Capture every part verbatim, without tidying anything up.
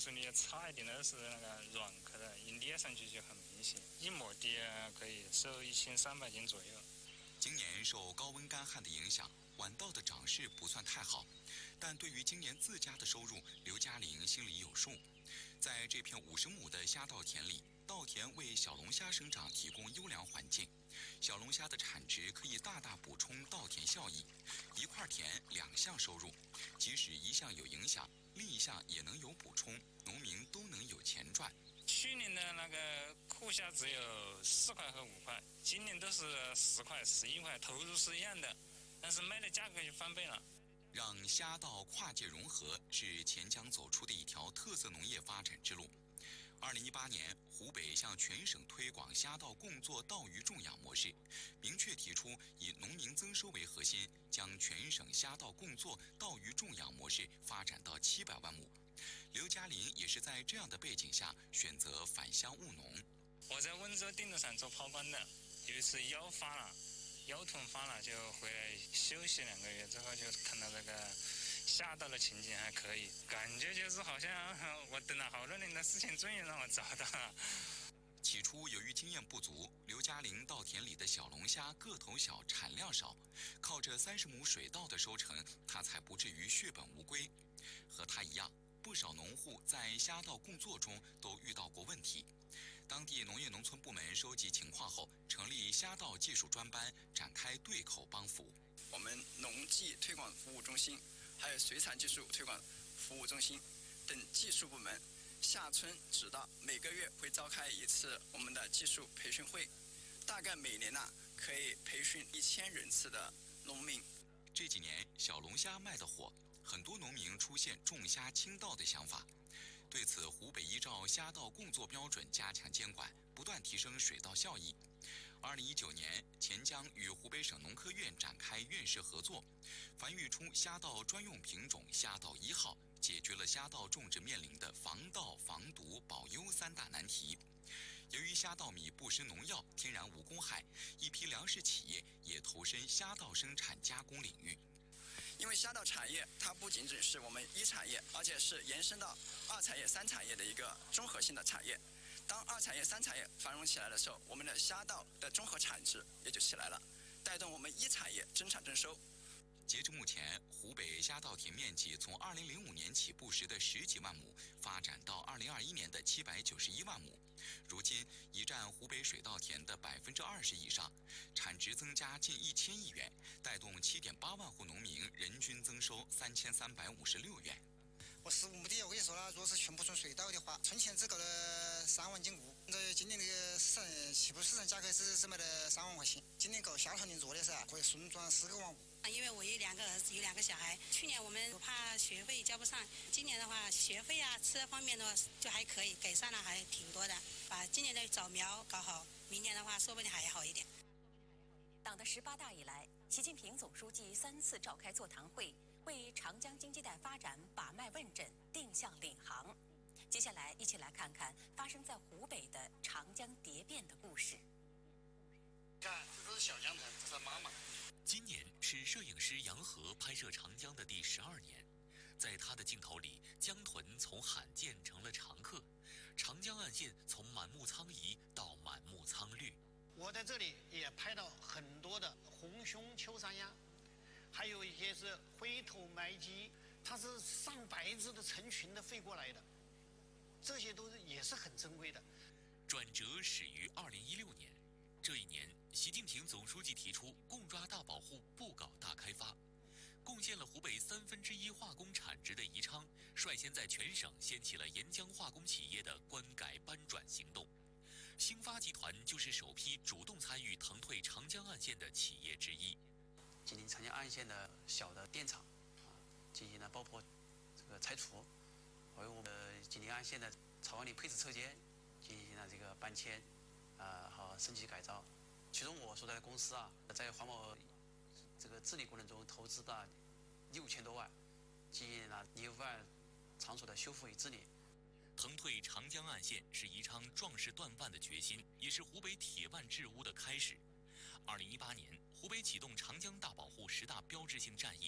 素力差一点的是那个软壳的，一捏上去就很明显，一亩地可以收一千三百斤左右。 今年受高温干旱的影响，晚稻的长势不算太好，但对于今年自家的收入，刘嘉玲心里有数。在这片五十亩的虾稻田里，稻田为小龙虾生长提供优良环境，小龙虾的产值可以大大补充稻田效益。一块田两项收入，即使一项有影响，另一项也能有补充，农民都能有钱赚。 去年的那个库虾只有四块和五块，今年都是十块、十一块，投入是一样的，但是卖的价格就翻倍了。 让虾稻跨界融合是钱江走出的一条特色农业发展之路。二零一八年，湖北向全省推广虾稻共作稻鱼种养模式，明确提出以农民增收为核心，将全省虾稻共作稻鱼种养模式发展到七百万亩。刘嘉玲也是在这样的背景下选择返乡务农。 我在温州定都厂做抛光的，有一次腰发了，腰痛发了，就回来休息两个月，之后就看到这个虾稻的前景还可以，感觉就是好像我等了好多年的事情终于让我找到了。 起初由于经验不足，刘嘉玲稻田里的小龙虾个头小，产量少，靠着三十亩水稻的收成，她才不至于血本无归。和她一样，不少农户在虾稻共作中都遇到过问题。当地农业农村部门收集情况后，成立虾稻技术专班，展开对口帮扶。 我们农技推广服务中心，还有水产技术推广服务中心等技术部门下村指导，每个月会召开一次我们的技术培训会，大概每年呢、啊、可以培训一千人次的农民。 这几年小龙虾卖得火，很多农民出现种虾倾倒的想法。对此，湖北依照虾稻共作标准加强监管，不断提升水稻效益。二零一九年，钱江与湖北省农科院展开院士合作，繁育出虾稻专用品种虾稻一号，解决了虾稻种植面临的防盗、防毒、保优三大难题。由于虾稻米不施农药，天然无公害，一批粮食企业也投身虾稻生产加工领域。 因为虾稻产业它不仅仅是我们一产业，而且是延伸到二产业、三产业的一个综合性的产业。当二产业、三产业繁荣起来的时候，我们的虾稻的综合产值也就起来了，带动我们一产业增产增收。 截至目前，湖北虾稻田面积从二零零五年起布时的十几万亩，发展到二零二一年的七百九十一万亩，如今已占湖北水稻田的百分之二十以上，产值增加近一千亿元，带动七点八万户农民人均增收三千三百五十六元。 我实物亩地，我跟你说了，如果是全部种水稻的话，春前只够了三万斤谷。这今年那个市场起步市场价格是只卖了三万块钱，今年够下头年做的噻，可以顺转四个万五。 因为我有两个儿子，有两个小孩，去年我们怕学费交不上，今年的话学费啊、吃的方面的话就还可以，改善了还挺多的。把今年的早苗搞好，明年的话说不定还好一点。 党的十八大以来，习近平总书记三次召开座谈会，为长江经济带发展把脉问诊、定向领航。接下来，一起来看看发生在湖北的长江蝶变的故事。 看，这都是小江豚，这是妈妈。 今年是摄影师杨和拍摄长江的第十二年，在他的镜头里，江豚从罕见成了常客，长江岸线从满目苍夷到满目苍绿。 我在这里也拍到很多的红胸秋山鸭，还有一些是灰头麦鸡，它是上百只的成群的飞过来的，这些都是也是很珍贵的。 转折始于二零一六年，这一年，习近平总书记提出共抓大保护，不搞大开发，贡献了湖北三分之一化工产值的宜昌，率先在全省掀起了沿江化工企业的官改搬转行动。兴发集团就是首批主动参与腾退长江岸线的企业之一。 紧邻长江岸线的小的电厂啊，进行了包括这个拆除，还有我们紧邻岸线的草湾里配置车间进行了这个搬迁啊和升级改造。其中我所在的公司啊，在环保这个治理过程中投资了六千多万，进行了泥污案场所的修复与治理。 腾退长江岸线是宜昌壮士断腕的决心，也是湖北铁腕治污的开始。二零一八年，湖北启动长江大保护十大标志性战役，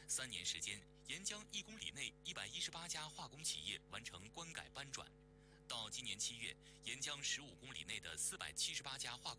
三年时间，沿江一公里内一百一十八家化工企业完成官改搬转。到今年七月，沿江十五公里内的四百七十八家化工